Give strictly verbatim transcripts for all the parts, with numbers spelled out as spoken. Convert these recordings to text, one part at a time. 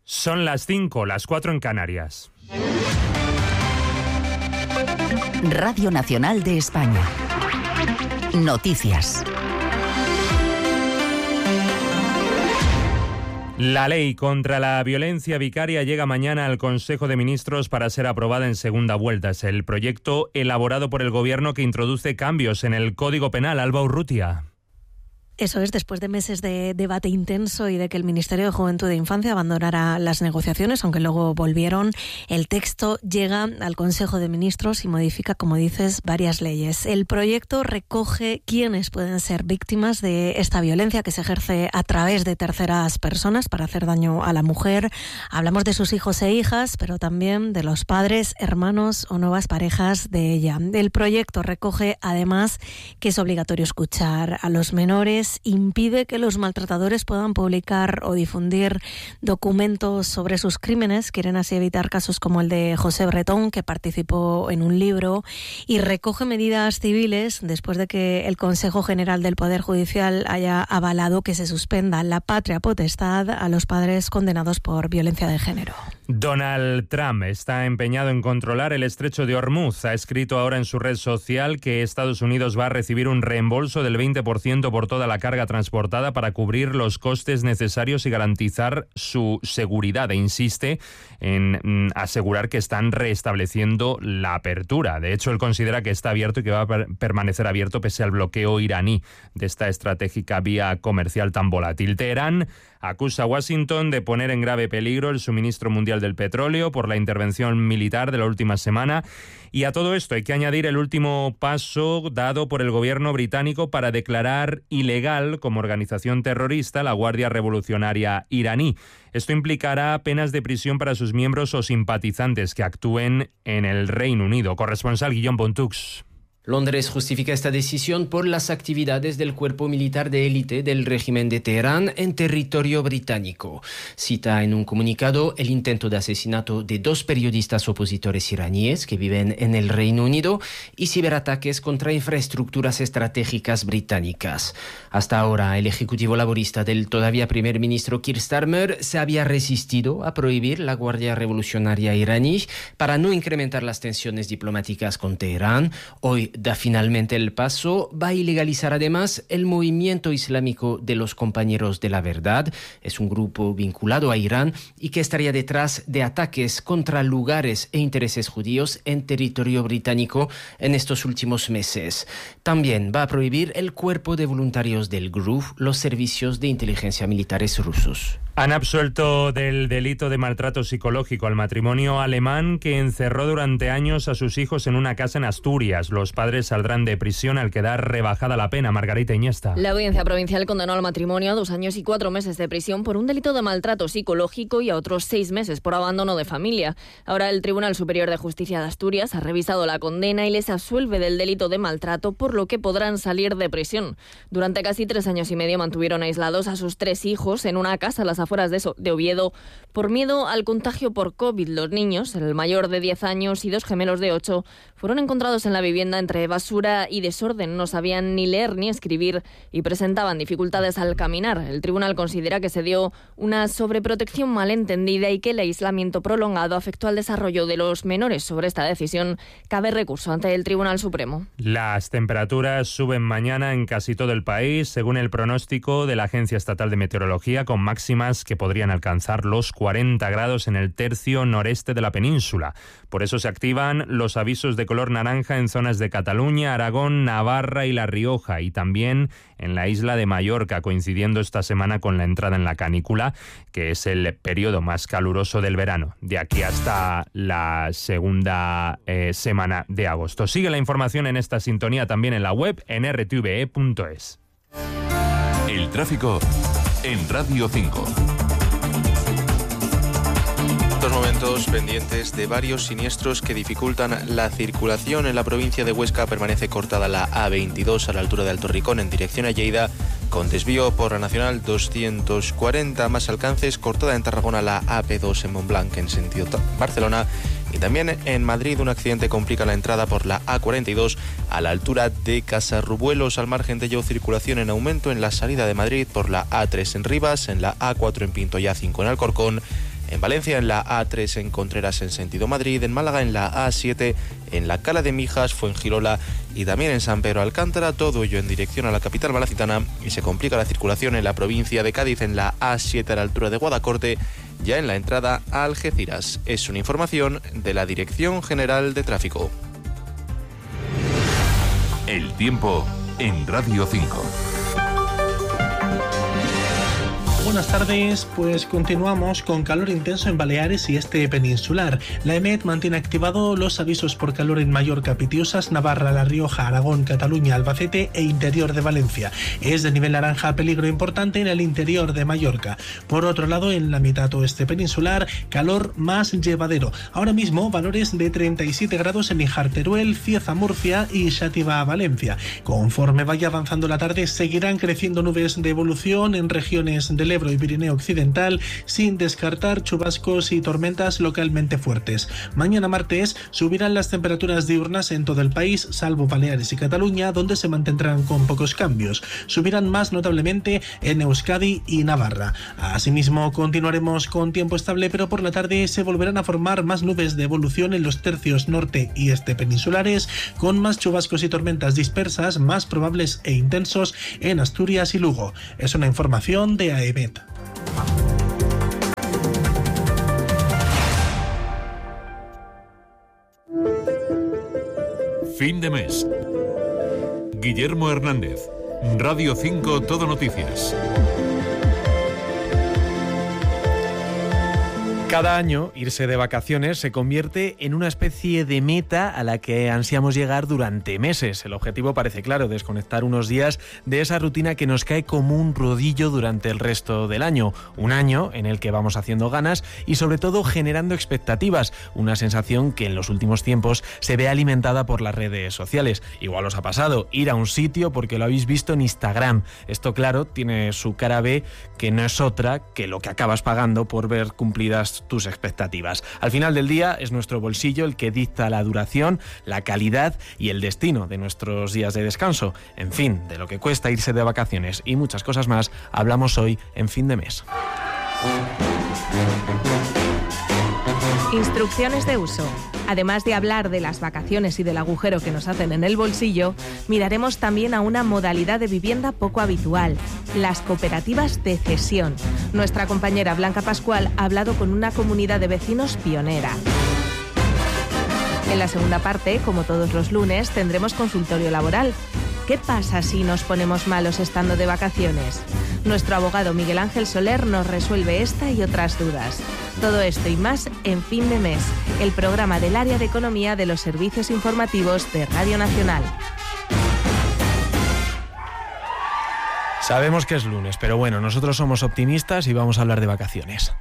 Son las cinco, las cuatro en Canarias. Radio Nacional de España. Noticias. La ley contra la violencia vicaria llega mañana al Consejo de Ministros para ser aprobada en segunda vuelta. Es el proyecto elaborado por el Gobierno que introduce cambios en el Código Penal. Alba Urrutia. Eso es, después de meses de debate intenso y de que el Ministerio de Juventud e Infancia abandonara las negociaciones, aunque luego volvieron, el texto llega al Consejo de Ministros y modifica, como dices, varias leyes. El proyecto recoge quiénes pueden ser víctimas de esta violencia que se ejerce a través de terceras personas para hacer daño a la mujer. Hablamos de sus hijos e hijas, pero también de los padres, hermanos o nuevas parejas de ella. El proyecto recoge, además, que es obligatorio escuchar a los menores, impide que los maltratadores puedan publicar o difundir documentos sobre sus crímenes, quieren así evitar casos como el de José Bretón, que participó en un libro, y recoge medidas civiles después de que el Consejo General del Poder Judicial haya avalado que se suspenda la patria potestad a los padres condenados por violencia de género. Donald Trump está empeñado en controlar el estrecho de Hormuz. Ha escrito ahora en su red social que Estados Unidos va a recibir un reembolso del veinte por ciento por toda la carga transportada para cubrir los costes necesarios y garantizar su seguridad. E insiste en mm, asegurar que están restableciendo la apertura. De hecho, él considera que está abierto y que va a per- permanecer abierto pese al bloqueo iraní de esta estratégica vía comercial tan volátil. Teherán acusa a Washington de poner en grave peligro el suministro mundial del petróleo por la intervención militar de la última semana. Y a todo esto hay que añadir el último paso dado por el gobierno británico para declarar ilegal como organización terrorista la Guardia Revolucionaria iraní. Esto implicará penas de prisión para sus miembros o simpatizantes que actúen en el Reino Unido. Corresponsal Guillaume Bontux. Londres justifica esta decisión por las actividades del cuerpo militar de élite del régimen de Teherán en territorio británico. Cita en un comunicado el intento de asesinato de dos periodistas opositores iraníes que viven en el Reino Unido y ciberataques contra infraestructuras estratégicas británicas. Hasta ahora, el ejecutivo laborista del todavía primer ministro Keir Starmer se había resistido a prohibir la Guardia Revolucionaria iraní para no incrementar las tensiones diplomáticas con Teherán. Hoy da finalmente el paso, va a ilegalizar además el movimiento islámico de los Compañeros de la Verdad. Es un grupo vinculado a Irán y que estaría detrás de ataques contra lugares e intereses judíos en territorio británico en estos últimos meses. También va a prohibir el cuerpo de voluntarios del G R U F, los servicios de inteligencia militares rusos. Han absuelto del delito de maltrato psicológico al matrimonio alemán que encerró durante años a sus hijos en una casa en Asturias. Los padres saldrán de prisión al quedar rebajada la pena. Margarita Iniesta. La audiencia provincial condenó al matrimonio a dos años y cuatro meses de prisión por un delito de maltrato psicológico y a otros seis meses por abandono de familia. Ahora el Tribunal Superior de Justicia de Asturias ha revisado la condena y les absuelve del delito de maltrato, por lo que podrán salir de prisión. Durante casi tres años y medio mantuvieron aislados a sus tres hijos en una casa a las afueras de, so- de Oviedo por miedo al contagio por COVID. Los niños, el mayor de diez años y dos gemelos de ocho, fueron encontrados en la vivienda entre basura y desorden. No sabían ni leer ni escribir y presentaban dificultades al caminar. El tribunal considera que se dio una sobreprotección malentendida y que el aislamiento prolongado afectó al desarrollo de los menores. Sobre esta decisión cabe recurso ante el Tribunal Supremo. Las temperaturas suben mañana en casi todo el país, según el pronóstico de la Agencia Estatal de Meteorología, con máximas que podrían alcanzar los cuarenta grados en el tercio noreste de la península. Por eso se activan los avisos de color naranja en zonas de Cataluña, Aragón, Navarra y La Rioja, y también en la isla de Mallorca, coincidiendo esta semana con la entrada en la canícula, que es el periodo más caluroso del verano, de aquí hasta la segunda eh, semana de agosto. Sigue la información en esta sintonía también en la web en r t v e punto es. El tráfico en Radio cinco. Estos momentos pendientes de varios siniestros que dificultan la circulación en la provincia de Huesca. Permanece cortada la A veintidós a la altura de Alto Ricón en dirección a Lleida, con desvío por la Nacional doscientos cuarenta. Más alcances, cortada en Tarragona la A P dos en Montblanc en sentido Barcelona. Y también en Madrid un accidente complica la entrada por la A cuarenta y dos a la altura de Casarrubuelos. Al margen de ello, circulación en aumento en la salida de Madrid por la A tres en Rivas, en la A cuatro en Pinto y A cinco en Alcorcón, En Valencia, en la A tres en Contreras en sentido Madrid, en Málaga en la A siete, en la Cala de Mijas, Fuengirola y también en San Pedro Alcántara, todo ello en dirección a la capital malacitana, y se complica la circulación en la provincia de Cádiz en la A siete a la altura de Guadacorte, ya en la entrada a Algeciras. Es una información de la Dirección General de Tráfico. El tiempo en Radio cinco. Buenas tardes, pues continuamos con calor intenso en Baleares y este peninsular. La EMET mantiene activados los avisos por calor en Mallorca, Pitiusas, Navarra, La Rioja, Aragón, Cataluña, Albacete e interior de Valencia. Es de nivel naranja peligro importante en el interior de Mallorca. Por otro lado, en la mitad oeste peninsular, calor más llevadero. Ahora mismo, valores de treinta y siete grados en Híjar, Teruel, Cieza, Murcia y Xàtiva, Valencia. Conforme vaya avanzando la tarde, seguirán creciendo nubes de evolución en regiones del Ebro y Pirineo Occidental, sin descartar chubascos y tormentas localmente fuertes. Mañana martes subirán las temperaturas diurnas en todo el país, salvo Baleares y Cataluña, donde se mantendrán con pocos cambios. Subirán más notablemente en Euskadi y Navarra. Asimismo, continuaremos con tiempo estable, pero por la tarde se volverán a formar más nubes de evolución en los tercios norte y este peninsulares, con más chubascos y tormentas dispersas, más probables e intensos en Asturias y Lugo. Es una información de A E M E T. Fin de mes. Guillermo Hernández, Radio cinco Todo Noticias. Cada año, irse de vacaciones se convierte en una especie de meta a la que ansiamos llegar durante meses. El objetivo parece claro: desconectar unos días de esa rutina que nos cae como un rodillo durante el resto del año. Un año en el que vamos haciendo ganas y sobre todo generando expectativas, una sensación que en los últimos tiempos se ve alimentada por las redes sociales. Igual os ha pasado ir a un sitio porque lo habéis visto en Instagram. Esto, claro, tiene su cara B, que no es otra que lo que acabas pagando por ver cumplidas tus expectativas. Al final del día es nuestro bolsillo el que dicta la duración, la calidad y el destino de nuestros días de descanso. En fin, de lo que cuesta irse de vacaciones y muchas cosas más, hablamos hoy en Fin de Mes. Instrucciones de uso. Además de hablar de las vacaciones y del agujero que nos hacen en el bolsillo, miraremos también a una modalidad de vivienda poco habitual: las cooperativas de cesión. Nuestra compañera Blanca Pascual ha hablado con una comunidad de vecinos pionera. En la segunda parte, como todos los lunes, tendremos consultorio laboral. ¿Qué pasa si nos ponemos malos estando de vacaciones? Nuestro abogado Miguel Ángel Soler nos resuelve esta y otras dudas. Todo esto y más en Fin de Mes, el programa del área de economía de los servicios informativos de Radio Nacional. Sabemos que es lunes, pero bueno, nosotros somos optimistas y vamos a hablar de vacaciones.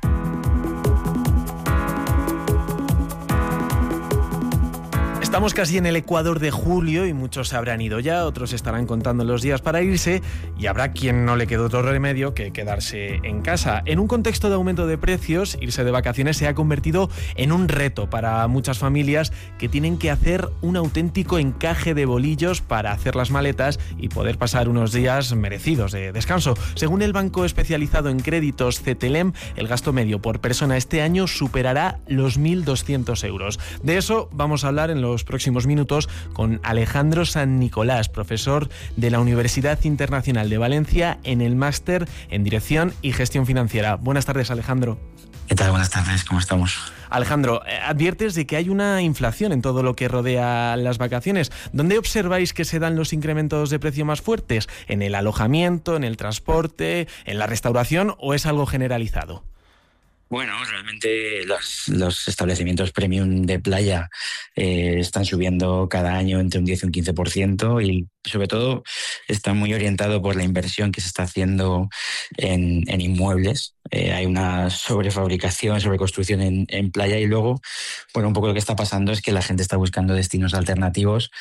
Estamos casi en el ecuador de julio y muchos se habrán ido ya, otros estarán contando los días para irse y habrá quien no le quede otro remedio que quedarse en casa. En un contexto de aumento de precios, irse de vacaciones se ha convertido en un reto para muchas familias que tienen que hacer un auténtico encaje de bolillos para hacer las maletas y poder pasar unos días merecidos de descanso. Según el banco especializado en créditos Cetelem, el gasto medio por persona este año superará los mil doscientos euros. De eso vamos a hablar en los próximos minutos con Alejandro San Nicolás, profesor de la Universidad Internacional de Valencia en el máster en Dirección y Gestión Financiera. Buenas tardes, Alejandro. ¿Qué tal? Buenas tardes, ¿cómo estamos? Alejandro, adviertes de que hay una inflación en todo lo que rodea las vacaciones. ¿Dónde observáis que se dan los incrementos de precio más fuertes? ¿En el alojamiento, en el transporte, en la restauración o es algo generalizado? Bueno, realmente los, los establecimientos premium de playa eh, están subiendo cada año entre un diez y un quince por ciento y sobre todo está muy orientado por la inversión que se está haciendo en, en inmuebles. Eh, hay una sobrefabricación, sobreconstrucción en, en playa y luego, bueno, un poco lo que está pasando es que la gente está buscando destinos alternativos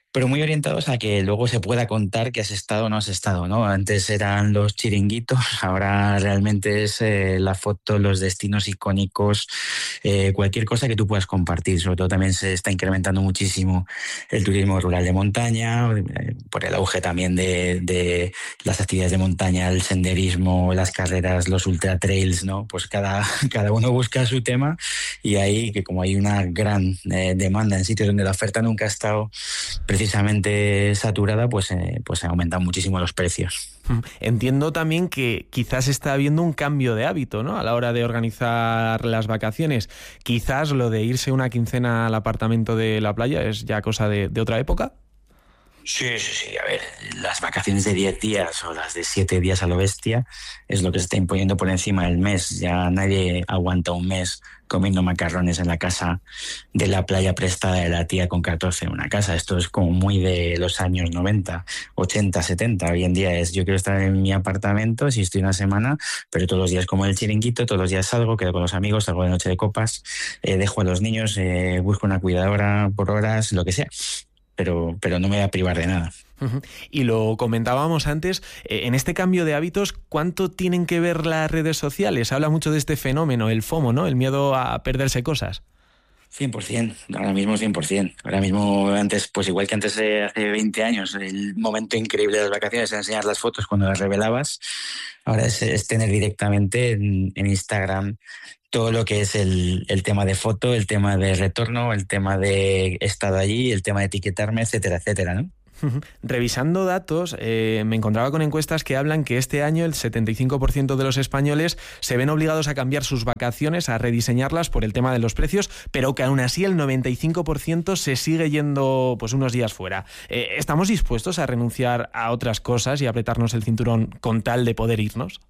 pero muy orientados a que luego se pueda contar que has estado o no has estado, ¿no? Antes eran los chiringuitos, ahora realmente es eh, la foto, los destinos icónicos, eh, cualquier cosa que tú puedas compartir. Sobre todo también se está incrementando muchísimo el turismo rural de montaña, eh, por el auge también de, de las actividades de montaña, el senderismo, las carreras, los ultra trails, ¿no? Pues cada, cada uno busca su tema, y ahí que como hay una gran eh, demanda en sitios donde la oferta nunca ha estado precisamente saturada, pues, eh, pues han aumentado muchísimo los precios. Entiendo también que quizás está habiendo un cambio de hábito, ¿no?, a la hora de organizar las vacaciones. Quizás lo de irse una quincena al apartamento de la playa es ya cosa de, de otra época. Sí, sí, sí. A ver, las vacaciones de diez días o las de siete días a lo bestia es lo que se está imponiendo por encima del mes. Ya nadie aguanta un mes comiendo macarrones en la casa de la playa prestada de la tía con catorce en una casa. Esto es como muy de los años noventa, ochenta, setenta. Hoy en día es yo quiero estar en mi apartamento si estoy una semana, pero todos los días como el chiringuito, todos los días salgo, quedo con los amigos, salgo de noche de copas, eh, dejo a los niños, eh, busco una cuidadora por horas, lo que sea. Pero, pero no me voy a privar de nada. Uh-huh. Y lo comentábamos antes, eh, en este cambio de hábitos, ¿cuánto tienen que ver las redes sociales? Se habla mucho de este fenómeno, el FOMO, ¿no? El miedo a perderse cosas. cien por ciento, ahora mismo cien por ciento. Ahora mismo, antes, pues igual que antes, eh, hace veinte años, el momento increíble de las vacaciones era enseñar las fotos cuando las revelabas. Ahora es, es tener directamente en, en Instagram todo lo que es el, el tema de foto, el tema de retorno, el tema de he estado allí, el tema de etiquetarme, etcétera, etcétera, ¿no? Revisando datos, eh, me encontraba con encuestas que hablan que este año el setenta y cinco por ciento de los españoles se ven obligados a cambiar sus vacaciones, a rediseñarlas por el tema de los precios, pero que aún así el noventa y cinco por ciento se sigue yendo pues unos días fuera. Eh, ¿Estamos dispuestos a renunciar a otras cosas y a apretarnos el cinturón con tal de poder irnos?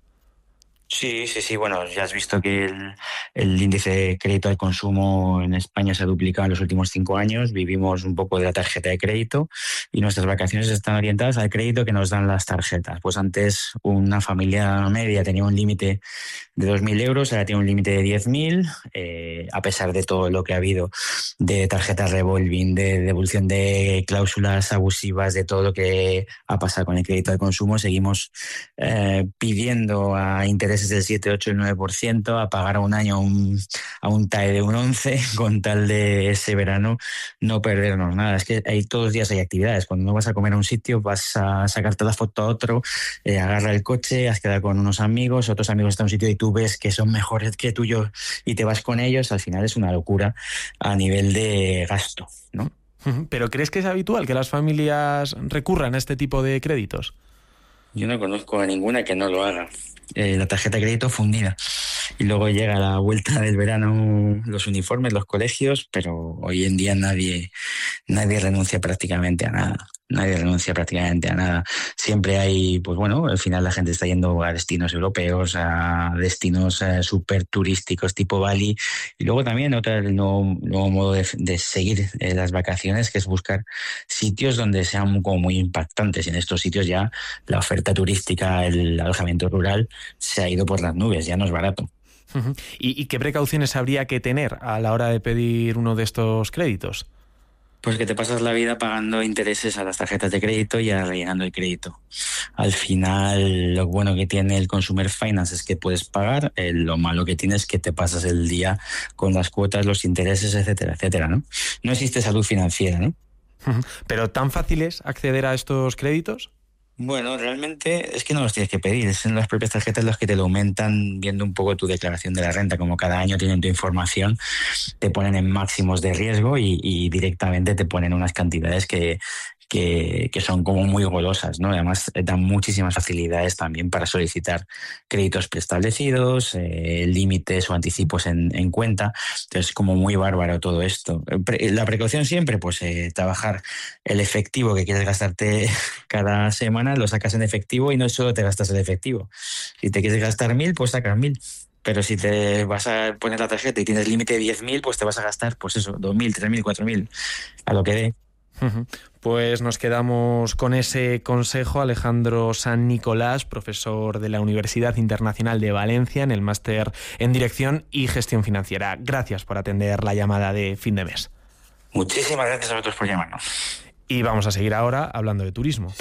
Sí, sí, sí. Bueno, ya has visto que el, el índice de crédito al consumo en España se ha duplicado en los últimos cinco años. Vivimos un poco de la tarjeta de crédito y nuestras vacaciones están orientadas al crédito que nos dan las tarjetas. Pues antes una familia media tenía un límite de dos mil euros, ahora tiene un límite de diez mil, eh, a pesar de todo lo que ha habido de tarjetas revolving, de devolución de cláusulas abusivas, de todo lo que ha pasado con el crédito al consumo. Seguimos eh, pidiendo a intereses del siete, ocho y nueve por ciento, a pagar a un año a un, a un T A E de un once por ciento, con tal de ese verano no perdernos nada. Es que hay, todos los días hay actividades. Cuando no vas a comer a un sitio, vas a sacarte la foto a otro, eh, agarra el coche, has quedado con unos amigos, otros amigos están en un sitio y tú ves que son mejores que tuyo y te vas con ellos. Al final es una locura a nivel de gasto, ¿no? ¿Pero crees que es habitual que las familias recurran a este tipo de créditos? Yo no conozco a ninguna que no lo haga. Eh, la tarjeta de crédito fundida. Y luego llega la vuelta del verano, los uniformes, los colegios, pero hoy en día nadie, nadie renuncia prácticamente a nada. Nadie renuncia prácticamente a nada. Siempre hay, pues bueno, al final la gente está yendo a destinos europeos, a destinos eh, súper turísticos tipo Bali. Y luego también otro nuevo, nuevo modo de, de seguir eh, las vacaciones, que es buscar sitios donde sean como muy impactantes. Y en estos sitios ya la oferta turística, el alojamiento rural, se ha ido por las nubes, ya no es barato. Uh-huh. ¿Y, ¿Y qué precauciones habría que tener a la hora de pedir uno de estos créditos? Pues que te pasas la vida pagando intereses a las tarjetas de crédito y rellenando el crédito. Al final, lo bueno que tiene el Consumer Finance es que puedes pagar, eh, lo malo que tiene es que te pasas el día con las cuotas, los intereses, etcétera, etcétera, ¿no? No existe salud financiera, ¿no? Uh-huh. ¿Pero tan fácil es acceder a estos créditos? Bueno, realmente es que no los tienes que pedir, son las propias tarjetas las que te lo aumentan viendo un poco tu declaración de la renta. Como cada año tienen tu información, te ponen en máximos de riesgo y, y directamente te ponen unas cantidades que, que, que son como muy golosas, ¿no? Además, dan muchísimas facilidades también para solicitar créditos preestablecidos, eh, límites o anticipos en, en cuenta. Entonces, como muy bárbaro todo esto. La precaución siempre, pues, eh, trabajar el efectivo que quieres gastarte cada semana, lo sacas en efectivo y no solo te gastas el efectivo. Si te quieres gastar mil, pues sacas mil. Pero si te vas a poner la tarjeta y tienes límite de diez mil, pues te vas a gastar, pues eso, dos mil, tres mil, cuatro mil, a lo que dé. Pues nos quedamos con ese consejo. Alejandro San Nicolás, profesor de la Universidad Internacional de Valencia en el máster en Dirección y Gestión Financiera. Gracias por atender la llamada de fin de mes. Muchísimas gracias a vosotros por llamarnos. Y vamos a seguir ahora hablando de turismo.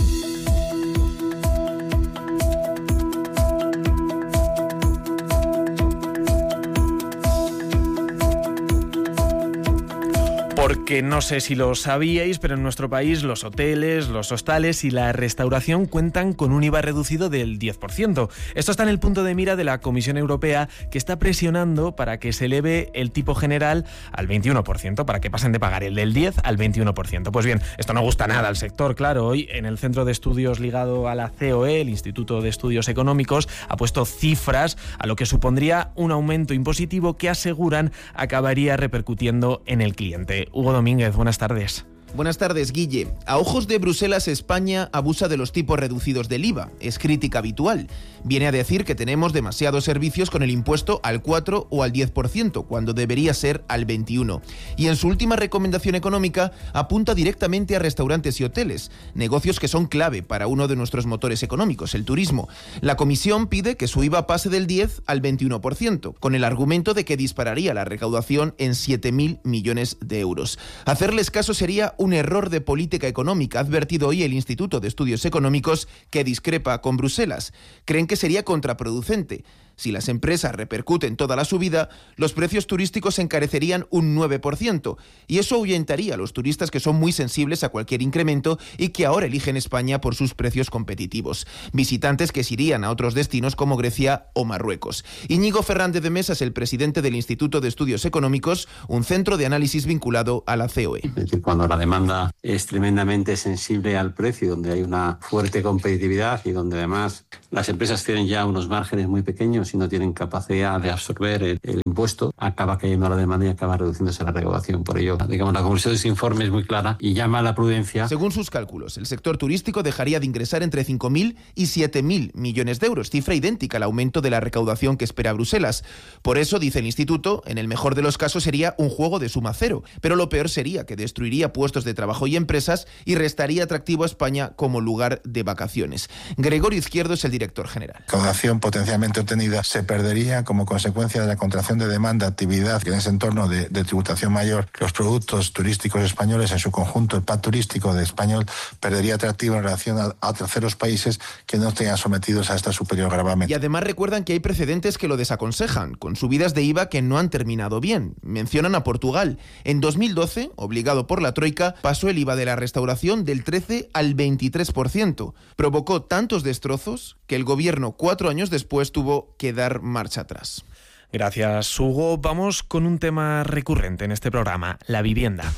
Porque no sé si lo sabíais, pero en nuestro país los hoteles, los hostales y la restauración cuentan con un I V A reducido del diez por ciento. Esto está en el punto de mira de la Comisión Europea, que está presionando para que se eleve el tipo general al veintiuno por ciento, para que pasen de pagar el del diez al veintiuno por ciento. Pues bien, esto no gusta nada al sector, claro. Hoy en el Centro de Estudios ligado a la C O E, el Instituto de Estudios Económicos, ha puesto cifras a lo que supondría un aumento impositivo que aseguran acabaría repercutiendo en el cliente. Hugo Domínguez, buenas tardes. Buenas tardes, Guille. A ojos de Bruselas, España abusa de los tipos reducidos del I V A. Es crítica habitual. Viene a decir que tenemos demasiados servicios con el impuesto al cuatro o al diez por ciento, cuando debería ser al veintiuno por ciento. Y en su última recomendación económica apunta directamente a restaurantes y hoteles, negocios que son clave para uno de nuestros motores económicos, el turismo. La Comisión pide que su I V A pase del diez al veintiuno por ciento, con el argumento de que dispararía la recaudación en siete mil millones de euros. Hacerles caso sería un error de política económica, ha advertido hoy el Instituto de Estudios Económicos, que discrepa con Bruselas. Creen que sería contraproducente. Si las empresas repercuten toda la subida, los precios turísticos se encarecerían un nueve por ciento, y eso ahuyentaría a los turistas que son muy sensibles a cualquier incremento y que ahora eligen España por sus precios competitivos. Visitantes que se irían a otros destinos como Grecia o Marruecos. Íñigo Fernández de Mesa es el presidente del Instituto de Estudios Económicos, un centro de análisis vinculado a la C O E. Es decir, cuando la demanda es tremendamente sensible al precio, donde hay una fuerte competitividad y donde además las empresas tienen ya unos márgenes muy pequeños y no tienen capacidad de absorber el, el impuesto, acaba cayendo la demanda y acaba reduciéndose la recaudación. Por ello, digamos, la conclusión de ese informe es muy clara y llama a la prudencia. Según sus cálculos, el sector turístico dejaría de ingresar entre cinco mil y siete mil millones de euros, cifra idéntica al aumento de la recaudación que espera Bruselas. Por eso, dice el instituto, en el mejor de los casos sería un juego de suma cero, pero lo peor sería que destruiría puestos de trabajo y empresas y restaría atractivo a España como lugar de vacaciones. Gregorio Izquierdo es el director general. La recaudación potencialmente obtenida se perdería como consecuencia de la contracción de demanda, actividad y en ese entorno de, de tributación mayor. Los productos turísticos españoles, en su conjunto, el pack turístico de español perdería atractivo en relación a, a terceros países que no estén sometidos a esta superior gravamen. Y además recuerdan que hay precedentes que lo desaconsejan, con subidas de I V A que no han terminado bien. Mencionan a Portugal. En dos mil doce, obligado por la Troika, pasó el I V A de la restauración del trece al veintitrés por ciento. Provocó tantos destrozos que el gobierno, cuatro años después, tuvo que dar marcha atrás. Gracias, Hugo. Vamos con un tema recurrente en este programa, la vivienda.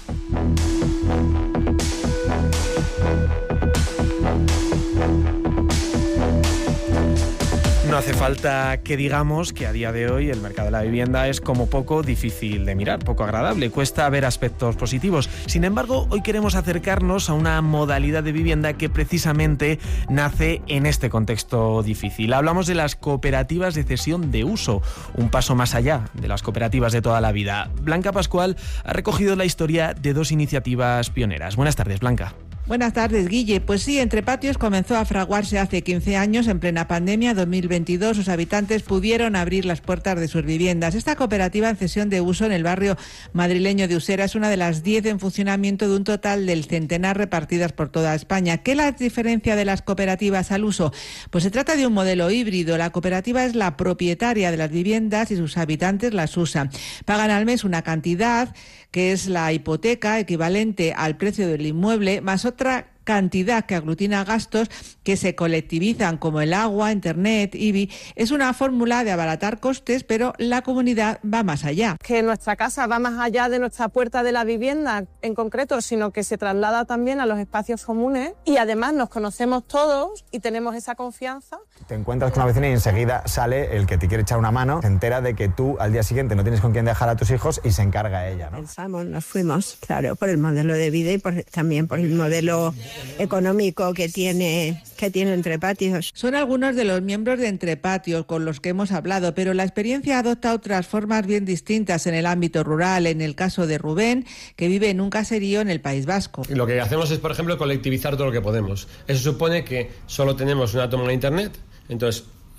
No hace falta que digamos que a día de hoy el mercado de la vivienda es como poco difícil de mirar, poco agradable, cuesta ver aspectos positivos. Sin embargo, hoy queremos acercarnos a una modalidad de vivienda que precisamente nace en este contexto difícil. Hablamos de las cooperativas de cesión de uso, un paso más allá de las cooperativas de toda la vida. Blanca Pascual ha recogido la historia de dos iniciativas pioneras. Buenas tardes, Blanca. Buenas tardes, Guille. Pues sí, Entre Patios comenzó a fraguarse hace quince años, en plena pandemia dos mil veintidós. Sus habitantes pudieron abrir las puertas de sus viviendas. Esta cooperativa en cesión de uso en el barrio madrileño de Usera es una de las diez en funcionamiento de un total del centenar repartidas por toda España. ¿Qué es la diferencia de las cooperativas al uso? Pues se trata de un modelo híbrido. La cooperativa es la propietaria de las viviendas y sus habitantes las usan. Pagan al mes una cantidad que es la hipoteca equivalente al precio del inmueble, más otra cantidad que aglutina gastos que se colectivizan como el agua, internet, I B I. Es una fórmula de abaratar costes, pero la comunidad va más allá. Que nuestra casa va más allá de nuestra puerta de la vivienda en concreto, sino que se traslada también a los espacios comunes y además nos conocemos todos y tenemos esa confianza. Te encuentras con una vecina y enseguida sale el que te quiere echar una mano, se entera de que tú al día siguiente no tienes con quién dejar a tus hijos y se encarga ella, ¿no? Pensamos, nos fuimos, claro, por el modelo de vida y por, también por el modelo económico que tiene, que tiene Entre Patios. Son algunos de los miembros de Entre Patios con los que hemos hablado, pero la experiencia adopta otras formas bien distintas en el ámbito rural. En el caso de Rubén, que vive en un caserío en el País Vasco. Lo que hacemos es, por ejemplo, colectivizar todo lo que podemos. Eso supone que solo tenemos una toma de internet, entonces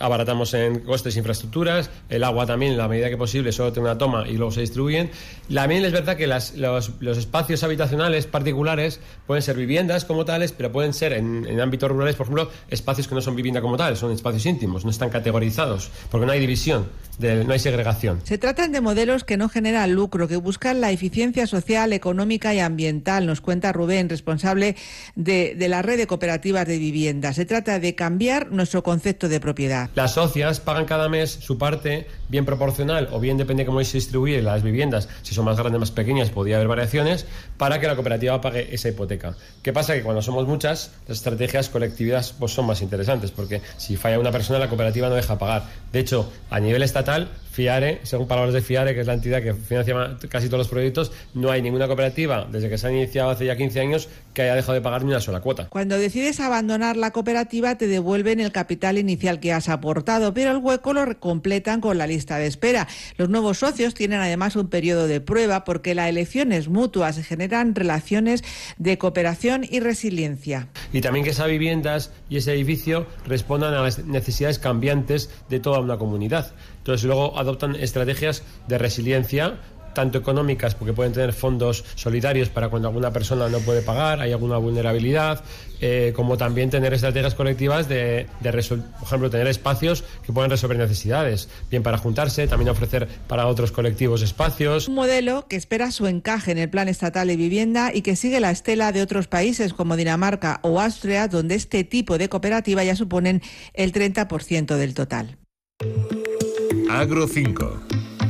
abaratamos en costes e infraestructuras, el agua también, en la medida que posible, solo tiene una toma y luego se distribuyen. También es verdad que las, los, los espacios habitacionales particulares pueden ser viviendas como tales, pero pueden ser en, en ámbitos rurales, por ejemplo, espacios que no son vivienda como tal, son espacios íntimos, no están categorizados, porque no hay división, de, no hay segregación. Se tratan de modelos que no generan lucro, que buscan la eficiencia social, económica y ambiental, nos cuenta Rubén, responsable de, de la red de cooperativas de vivienda. Se trata de cambiar nuestro concepto de propiedad. Las socias pagan cada mes su parte, bien proporcional o bien depende de cómo se distribuyen las viviendas, si son más grandes, más pequeñas, podría haber variaciones, para que la cooperativa pague esa hipoteca. ¿Qué pasa? Que cuando somos muchas, las estrategias colectivas pues, son más interesantes, porque si falla una persona, la cooperativa no deja pagar. De hecho, a nivel estatal, FIARE, según palabras de FIARE, que es la entidad que financia casi todos los proyectos, no hay ninguna cooperativa, desde que se ha iniciado hace ya quince años, que haya dejado de pagar ni una sola cuota. Cuando decides abandonar la cooperativa, te devuelven el capital inicial que has aportado, pero el hueco lo completan con la lista de espera. Los nuevos socios tienen además un periodo de prueba porque la elección es mutua, se generan relaciones de cooperación y resiliencia. Y también que esas viviendas y ese edificio respondan a las necesidades cambiantes de toda una comunidad. Entonces luego adoptan estrategias de resiliencia, tanto económicas, porque pueden tener fondos solidarios para cuando alguna persona no puede pagar, hay alguna vulnerabilidad, eh, como también tener estrategias colectivas de, de resol- por ejemplo, tener espacios que puedan resolver necesidades, bien para juntarse, también ofrecer para otros colectivos espacios. Un modelo que espera su encaje en el Plan Estatal de Vivienda y que sigue la estela de otros países como Dinamarca o Austria, donde este tipo de cooperativa ya suponen el treinta por ciento del total. Agro cinco.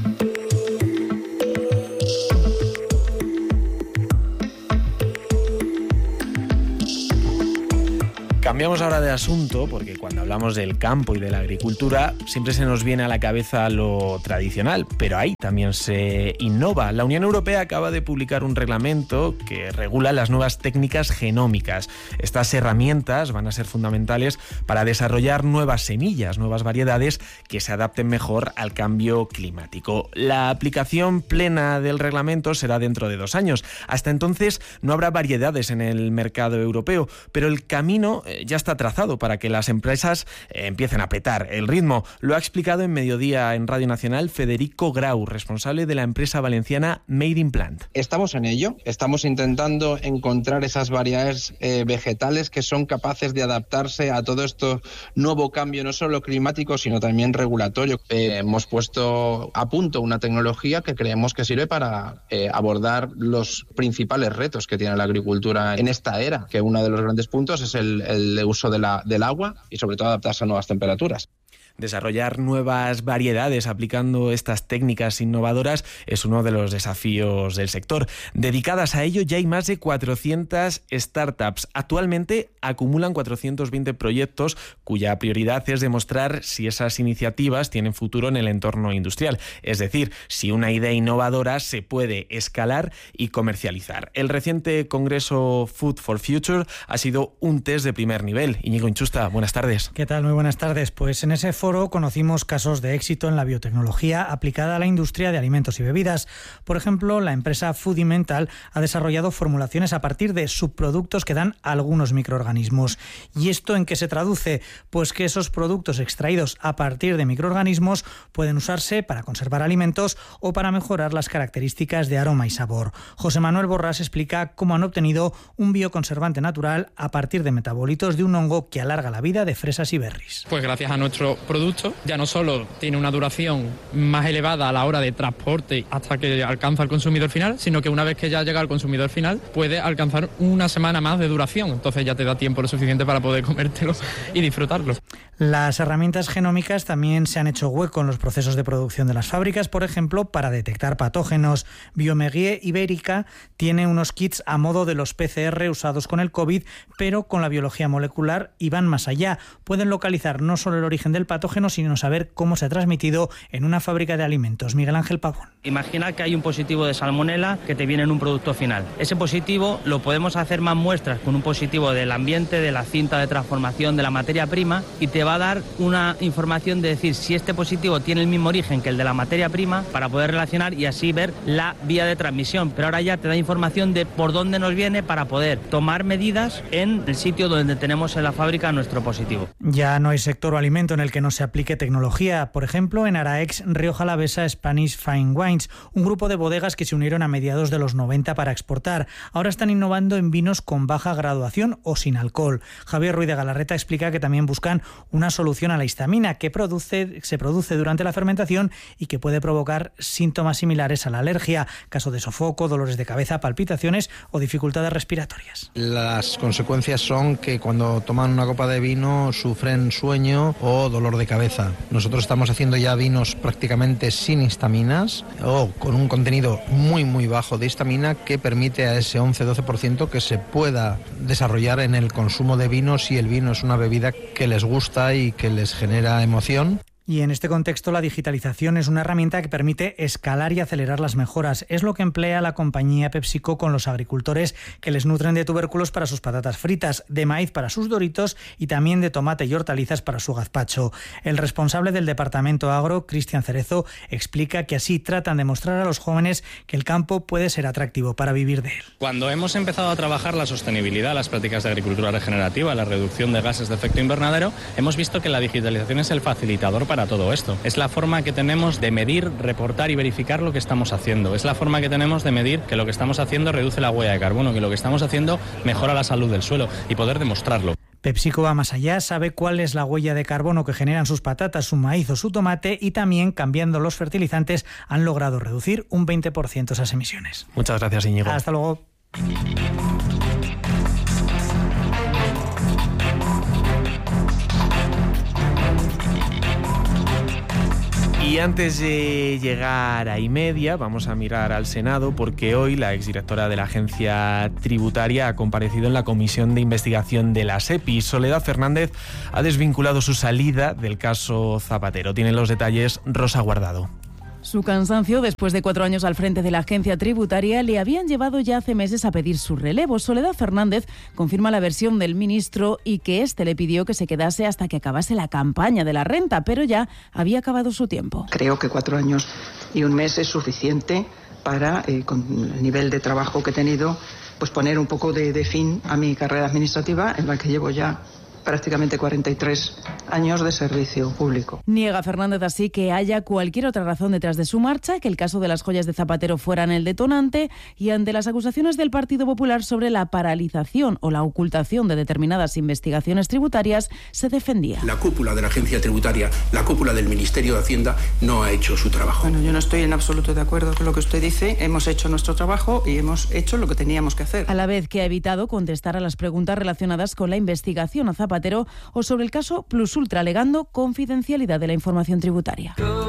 Cambiamos ahora de asunto porque cuando hablamos del campo y de la agricultura siempre se nos viene a la cabeza lo tradicional, pero ahí también se innova. La Unión Europea acaba de publicar un reglamento que regula las nuevas técnicas genómicas. Estas herramientas van a ser fundamentales para desarrollar nuevas semillas, nuevas variedades que se adapten mejor al cambio climático. La aplicación plena del reglamento será dentro de dos años. Hasta entonces no habrá variedades en el mercado europeo, pero el camino ya está trazado para que las empresas eh, empiecen a petar el ritmo. Lo ha explicado en Mediodía en Radio Nacional Federico Grau, responsable de la empresa valenciana Made in Plant. Estamos en ello, estamos intentando encontrar esas variedades eh, vegetales que son capaces de adaptarse a todo esto nuevo cambio, no solo climático, sino también regulatorio. Eh, hemos puesto a punto una tecnología que creemos que sirve para eh, abordar los principales retos que tiene la agricultura en esta era, que uno de los grandes puntos es el, el el uso de la, del agua y sobre todo adaptarse a nuevas temperaturas. Desarrollar nuevas variedades aplicando estas técnicas innovadoras es uno de los desafíos del sector. Dedicadas a ello ya hay más de cuatrocientas startups. Actualmente acumulan cuatrocientos veinte proyectos cuya prioridad es demostrar si esas iniciativas tienen futuro en el entorno industrial. Es decir, si una idea innovadora se puede escalar y comercializar. El reciente congreso Food for Future ha sido un test de primer nivel. Íñigo Inchusta, buenas tardes. ¿Qué tal? Muy buenas tardes. Pues en ese foro conocimos casos de éxito en la biotecnología aplicada a la industria de alimentos y bebidas. Por ejemplo, la empresa Foodimental ha desarrollado formulaciones a partir de subproductos que dan algunos microorganismos. ¿Y esto en qué se traduce? Pues que esos productos extraídos a partir de microorganismos pueden usarse para conservar alimentos o para mejorar las características de aroma y sabor. José Manuel Borrás explica cómo han obtenido un bioconservante natural a partir de metabolitos de un hongo que alarga la vida de fresas y berries. Pues gracias a nuestro producto ya no solo tiene una duración más elevada a la hora de transporte hasta que alcanza al consumidor final, sino que una vez que ya llega al consumidor final puede alcanzar una semana más de duración. Entonces ya te da tiempo lo suficiente para poder comértelo y disfrutarlo. Las herramientas genómicas también se han hecho hueco en los procesos de producción de las fábricas, por ejemplo, para detectar patógenos. Biomeguier Ibérica tiene unos kits a modo de los P C R usados con el COVID, pero con la biología molecular y van más allá. Pueden localizar no solo el origen del patógeno, sino saber cómo se ha transmitido en una fábrica de alimentos. Miguel Ángel Pavón. Imagina que hay un positivo de salmonela que te viene en un producto final. Ese positivo lo podemos hacer más muestras con un positivo del ambiente, de la cinta de transformación, de la materia prima, y te va a dar una información de decir si este positivo tiene el mismo origen que el de la materia prima para poder relacionar y así ver la vía de transmisión. Pero ahora ya te da información de por dónde nos viene para poder tomar medidas en el sitio donde tenemos en la fábrica nuestro positivo. Ya no hay sector o alimento en el que no no se aplique tecnología. Por ejemplo, en Araex, Rioja Alavesa, Spanish Fine Wines, un grupo de bodegas que se unieron a mediados de los noventa para exportar. Ahora están innovando en vinos con baja graduación o sin alcohol. Javier Ruiz de Galarreta explica que también buscan una solución a la histamina que produce, se produce durante la fermentación y que puede provocar síntomas similares a la alergia, caso de sofoco, dolores de cabeza, palpitaciones o dificultades respiratorias. Las consecuencias son que cuando toman una copa de vino sufren sueño o dolor de cabeza. Nosotros estamos haciendo ya vinos prácticamente sin histaminas o con un contenido muy muy bajo de histamina que permite a ese once a doce por ciento que se pueda desarrollar en el consumo de vino si el vino es una bebida que les gusta y que les genera emoción. Y en este contexto la digitalización es una herramienta que permite escalar y acelerar las mejoras. Es lo que emplea la compañía PepsiCo con los agricultores que les nutren de tubérculos para sus patatas fritas, de maíz para sus doritos y también de tomate y hortalizas para su gazpacho. El responsable del departamento agro, Cristian Cerezo, explica que así tratan de mostrar a los jóvenes que el campo puede ser atractivo para vivir de él. Cuando hemos empezado a trabajar la sostenibilidad, las prácticas de agricultura regenerativa, la reducción de gases de efecto invernadero, hemos visto que la digitalización es el facilitador para todo esto. Es la forma que tenemos de medir, reportar y verificar lo que estamos haciendo. Es la forma que tenemos de medir que lo que estamos haciendo reduce la huella de carbono, que lo que estamos haciendo mejora la salud del suelo y poder demostrarlo. PepsiCo va más allá, sabe cuál es la huella de carbono que generan sus patatas, su maíz o su tomate y también, cambiando los fertilizantes, han logrado reducir un veinte por ciento esas emisiones. Muchas gracias, Íñigo. Hasta luego. Y antes de llegar a Imedia, vamos a mirar al Senado porque hoy la exdirectora de la Agencia Tributaria ha comparecido en la Comisión de Investigación de la SEPI. Soledad Fernández ha desvinculado su salida del caso Zapatero. Tienen los detalles Rosa Guardado. Su cansancio, después de cuatro años al frente de la agencia tributaria, le habían llevado ya hace meses a pedir su relevo. Soledad Fernández confirma la versión del ministro y que éste le pidió que se quedase hasta que acabase la campaña de la renta, pero ya había acabado su tiempo. Creo que cuatro años y un mes es suficiente para, eh, con el nivel de trabajo que he tenido, pues poner un poco de, de fin a mi carrera administrativa, en la que llevo ya prácticamente cuarenta y tres años de servicio público. Niega Fernández así que haya cualquier otra razón detrás de su marcha, que el caso de las joyas de Zapatero fueran el detonante, y ante las acusaciones del Partido Popular sobre la paralización o la ocultación de determinadas investigaciones tributarias, se defendía. La cúpula de la agencia tributaria, la cúpula del Ministerio de Hacienda no ha hecho su trabajo. Bueno, yo no estoy en absoluto de acuerdo con lo que usted dice. Hemos hecho nuestro trabajo y hemos hecho lo que teníamos que hacer. A la vez que ha evitado contestar a las preguntas relacionadas con la investigación a Zapatero o sobre el caso Plus Ultra, alegando confidencialidad de la información tributaria.